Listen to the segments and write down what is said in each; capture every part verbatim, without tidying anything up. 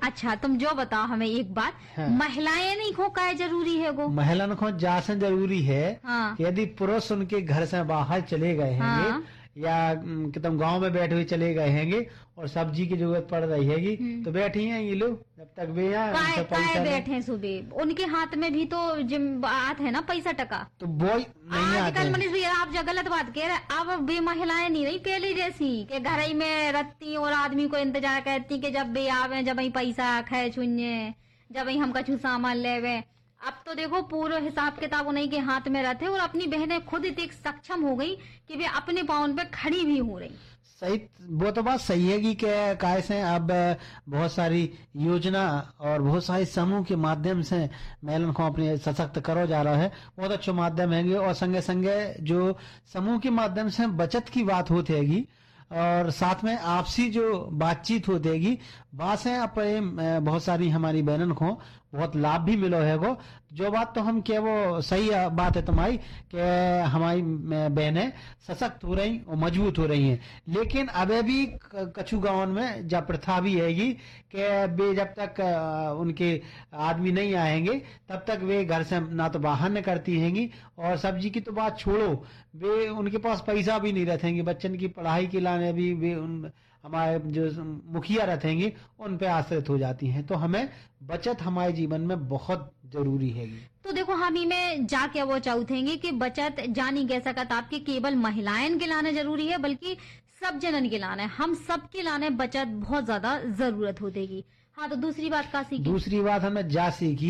अच्छा, तुम जो बताओ हमें एक बात, हाँ। महिलाएं नहीं खो का जरूरी है गो? महिला को जासन जरूरी है। हाँ। कि यदि पुरुष उनके घर से बाहर चले गए हैंगे, हाँ। या उम, कि तुम गांव में बैठे हुए चले गए हैंगे और सब्जी की जरूरत पड़ रही हैगी, तो बैठी हैं ये लोग जब तक वे आए, काय उनसे काय पैसा ले। बैठे सुबह, उनके हाथ में भी तो जिम बात है ना, पैसा टका। तो वो नहीं आते आजकल हैं। मनीष भैया आप जो गलत बात कह रहे हैं, अब वे महिलाएं नहीं रही पहले जैसी कि घर ही में रखती और आदमी को इंतजार करती कि जब वे आवे, जब ही पैसा खे छुन्ये, जब ही हम कछु सामान लेवे। अब तो देखो पूरा हिसाब किताब उन्हीं के हाथ में रहते और अपनी बहनें खुद इतनी सक्षम हो गई कि वे अपने पाँव पे खड़ी भी हो रही। सही, वो तो बात सही है कि काय से अब बहुत सारी योजना और बहुत सारे समूह के माध्यम से महिलाओं को अपने सशक्त करो जा रहा है, बहुत अच्छे माध्यम है। और संगे संगे जो समूह के माध्यम से बचत की बात होती हैगी और साथ में आपसी जो बातचीत होती बात से अपने बहुत सारी हमारी बहनों को बहुत लाभ भी मिलो है। वो जो बात तो हम क्या वो सही बात है तुम्हारी कि हमारी बहनें सशक्त हो रही और मजबूत हो रही हैं। लेकिन अबे भी कछु गांव में जब प्रथा भी हैगी कि वे जब तक उनके आदमी नहीं आएंगे तब तक वे घर से ना तो बाहर न करती हैंगी, और सब्जी की तो बात छोड़ो, वे उनके पास पैसा भी नहीं रहते, बच्चन की पढ़ाई के लाने भी वे उन हमारे जो मुखिया रहेंगे उन पे आश्रित हो जाती हैं। तो हमें बचत हमारे जीवन में बहुत जरूरी है। तो देखो हम ही में जाके वो चाहते कि बचत जानी कह सकत आपके केवल महिलाएं के लाने जरूरी है, बल्कि सब जनन के लाने, हम सब के लाने बचत बहुत ज्यादा जरूरत होगी। हाँ, तो दूसरी बात का सीखी? दूसरी बात हमें जा सीखी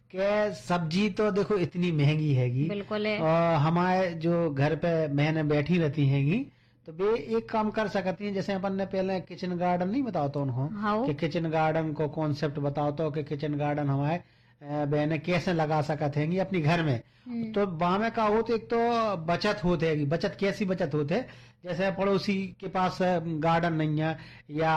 कि सब्जी तो देखो इतनी महंगी हैगी। बिल्कुल है। और हमारे जो घर पे बहनें बैठी रहती हैंगी तो वे एक काम कर सकती हैं, जैसे अपन ने पहले किचन गार्डन नहीं बताओ तो उन्होंने कि किचन गार्डन को कॉन्सेप्ट बताओ तो कि किचन गार्डन हमारे बहनें कैसे लगा सकते हैं अपनी घर में। तो वहां में का हो तो एक तो बचत होते है। बचत कैसी बचत होते है, जैसे पड़ोसी के पास गार्डन नहीं है या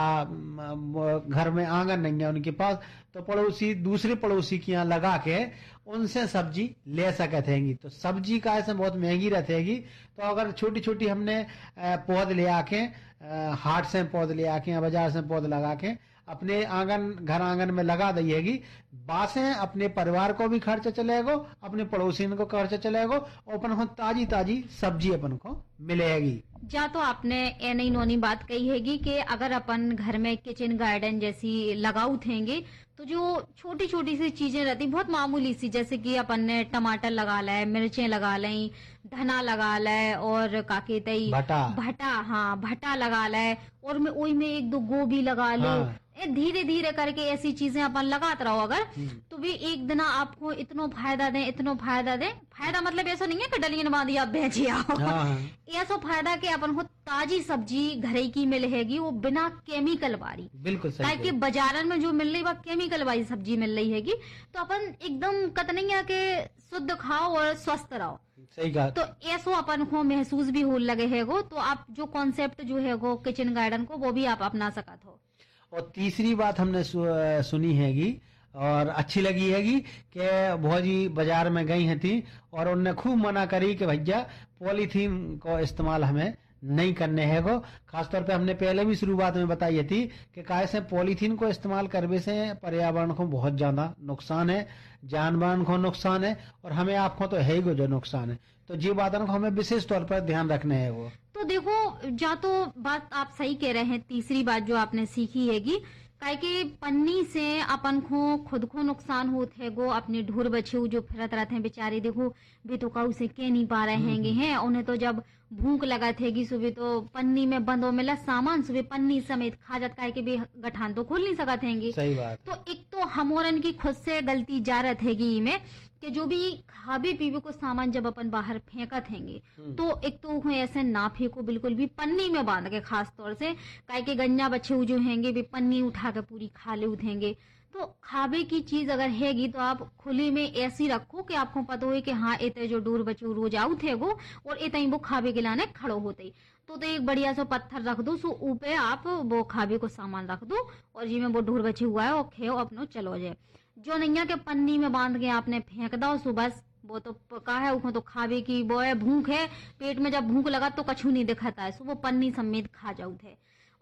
घर में आंगन नहीं है उनके पास, तो पड़ोसी दूसरे पड़ोसी के यहाँ लगा के उनसे सब्जी ले सकते हैं। तो सब्जी का ऐसे बहुत महंगी रहेगी, तो अगर छोटी छोटी हमने पौध ले आके हाट से पौध ले आके या बाजार से पौध लगा के अपने आंगन घर आंगन में लगा देगी, बासें अपने परिवार को भी खर्चा चलेगा, अपने पड़ोसियों को खर्चा चलेगा और अपन को ताजी ताजी सब्जी अपन को मिलेगी। जा तो आपने ए नई नोनी बात कही हैगी कि अगर अपन घर में किचन गार्डन जैसी लगाऊ थेंगे तो जो छोटी छोटी सी चीजें रहती बहुत मामूली सी, जैसे कि अपन ने टमाटर लगा लाए, मिर्चें लगा लाई, धना लगा लाए और काके तई भटा भटा हाँ भटा लगा लाए और में ओई में एक दो गोभी लगा लो। हाँ। धीरे धीरे करके ऐसी चीजें अपन लगाते रहो अगर, तो भी एक दिन आपको इतना फायदा दे इतना फायदा दे। फायदा मतलब ऐसा नहीं है कि डलियन बांधी आप बेचे आओ। हाँ। ऐसा फायदा कि अपन को ताजी सब्जी घर की मिलेगी, वो बिना केमिकल वाली। बिल्कुल सही। ताकि बाजार में जो मिल रही वो केमिकल वाली सब्जी मिल रही हैगी, तो अपन एकदम कतनैया के शुद्ध खाओ और स्वस्थ रहो। सही कहा। तो ऐसो अपन को महसूस भी हो लगे है वो, तो आप जो कॉन्सेप्ट जो है वो किचन गार्डन को वो भी आप अपना सकत हो। और तीसरी बात हमने सु, सुनी हैगी और अच्छी लगी हैगी कि भौजी बाजार में गई हैं थी और उनने खूब मना करी कि भैया पॉलीथीन को इस्तेमाल हमें नहीं करने है को। खासतौर पे हमने पहले भी शुरुआत में बताई थी कि कैसे पॉलीथीन को इस्तेमाल करने से पर्यावरण को बहुत ज्यादा नुकसान है, जानवर को नुकसान है और हमें आपको तो है ही जो नुकसान है। तो ये बातों को हमें विशेष तौर पर ध्यान रखने है वो। तो देखो जा तो बात आप सही कह रहे हैं। तीसरी बात जो आपने सीखी हैगी काहे कि पन्नी से अपन को खुद को नुकसान होते है गो, अपने ढोर बच्चे जो फिरत रहते हैं बेचारे देखो बेतुकाऊ से के नहीं पा रहे हैंगे हैं, उन्हें तो जब भूख लगा थेगी सुबह तो पन्नी में बंद हो मिला सामान सुबह पन्नी समेत खा जाता है कि भी गठान तो खोल नहीं सकत हैंगे। सही बात। तो एक तो हमोरन की खुद से गलती जा रही थेगी में कि जो भी खाबे पीबे को सामान जब अपन बाहर फेंकत हैंगे तो एक तो ऐसे ना फेंको, बिल्कुल भी पन्नी में बांध के, खास तौर से काहे के गन्ना बच्चे जो हैंगे भी पन्नी उठा के पूरी खा ले उठेंगे। तो खाबे की चीज अगर हैगी तो आप खुले में ऐसी रखो कि आपको पता हो कि हाँ इतने जो डोर बच्चे रोज आउत है वो और इतने वो खाबे के लाने खड़ो होते तो, तो एक बढ़िया सा पत्थर रख दो, सो ऊपर आप वो खाबे को सामान रख दो और जिसमें वो ढोर बचे हुआ है और खेओ अपनो चलो जाए। जो नैया के पन्नी में बांध के आपने फेंक दो सो बस वो तो पका है, उसको तो खावे की वो है भूख है, पेट में जब भूख लगा तो कछु नहीं दिखाता है, सो वो पन्नी समेत खा जाऊ थे।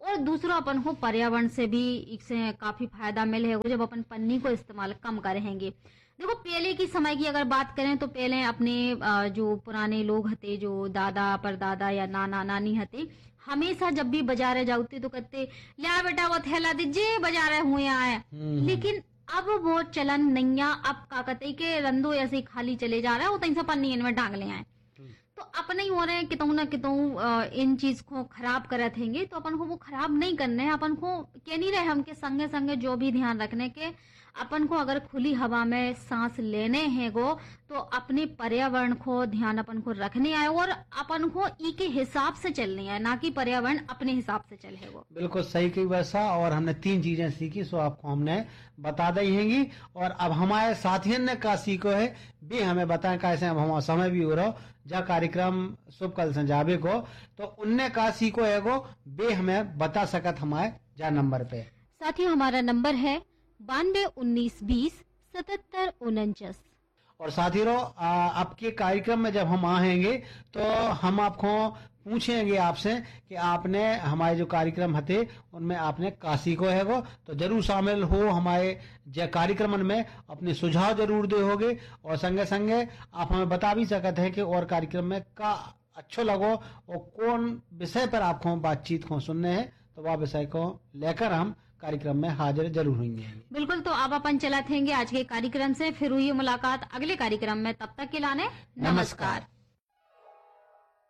और दूसरा अपन को पर्यावरण से भी इससे काफी फायदा मिले है जब अपन पन्नी को इस्तेमाल कम करेंगे। देखो पहले की समय की अगर बात करें तो पहले अपने अ, जो पुराने लोग हते, जो दादा परदादा या नाना नानी हते, हमेशा जब भी बाजारे जाते तो कहते लिया बेटा वो थैला दीजिए बाजारे हुए आए। हम्म। लेकिन अब वो चलन नहीं है। अब का कहते के रंदो ऐसे ही खाली चले जा रहा है, वो तहीं से पन्नी इनमें टांग ले आए। तो अपने ही हो रहे हैं कितों ना कितों अ, इन चीज को खराब करत हैंगे, तो अपन को वो खराब नहीं करने हैं। अपन को कह नहीं रहे हम के संगे संगे जो भी ध्यान रखने के अपन को अगर खुली हवा में सांस लेने हैं गो तो अपने पर्यावरण को ध्यान अपन को रखने आए और अपन को ई के हिसाब से चलने आए, ना कि पर्यावरण अपने हिसाब से चले गो। बिल्कुल सही कही वैसा। और हमने तीन चीजें सीखी सो आपको हमने बता दी हैंगी। और अब हमारे साथियों ने का सीखो है भी हमें बताएं कैसे। अब हमारा समय भी हो रहा जा कार्यक्रम शुभ कल से जावे को, तो उनने का सीखो है गो बे हमें बता सकत हमारे जा नंबर पे। साथियों हमारा नंबर है बानवे उन्नीस बीस सतहत्तर उनचास। और साथी रो आपके कार्यक्रम में जब हम आएंगे तो हम आपको पूछेंगे आपसे कि आपने हमारे जो कार्यक्रम हते उनमें आपने काशी को है वो तो जरूर शामिल हो हमारे जो कार्यक्रम में अपने सुझाव जरूर दे होगे। और संगे संगे आप हमें बता भी सकते हैं कि और कार्यक्रम में का अच्छो लगो और कौन विषय पर आपको बातचीत को सुनने हैं, तो वह विषय को लेकर हम कार्यक्रम में हाजिर जरूर होंगे। बिल्कुल। तो अब अपन चला थेंगे आज के कार्यक्रम से, फिर हुई मुलाकात अगले कार्यक्रम में। तब तक के लाने नमस्कार।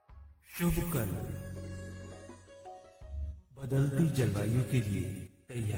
शुभ कल बदलती जलवायु के लिए तैयार।